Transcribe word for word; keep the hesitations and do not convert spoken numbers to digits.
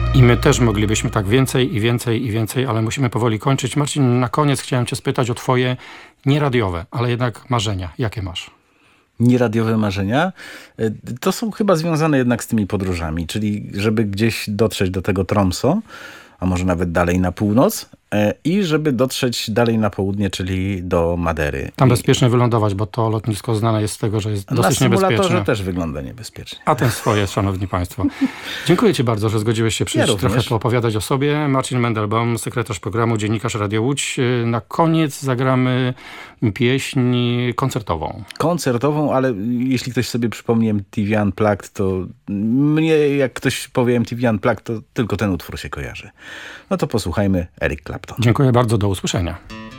I my też moglibyśmy tak więcej i więcej i więcej, ale musimy powoli kończyć. Marcin, na koniec chciałem cię spytać o twoje nieradiowe, ale jednak marzenia. Jakie masz? Nieradiowe marzenia, to są chyba związane jednak z tymi podróżami, czyli żeby gdzieś dotrzeć do tego Tromsø, a może nawet dalej na północ i żeby dotrzeć dalej na południe, czyli do Madery. Tam bezpiecznie wylądować, bo to lotnisko znane jest z tego, że jest dosyć niebezpieczne. Na symulatorze też wygląda niebezpiecznie. A ten swoje, szanowni państwo. Dziękuję ci bardzo, że zgodziłeś się przyjść Ja trochę poopowiadać o sobie. Marcin Mendelbaum, sekretarz programu, dziennikarz Radio Łódź. Na koniec zagramy pieśń koncertową. Koncertową, ale jeśli ktoś sobie przypomni M T V Unplugged, to mnie, jak ktoś powie M T V Unplugged, to tylko ten utwór się kojarzy. No to posłuchajmy Eric Clapton. Dziękuję bardzo, do usłyszenia.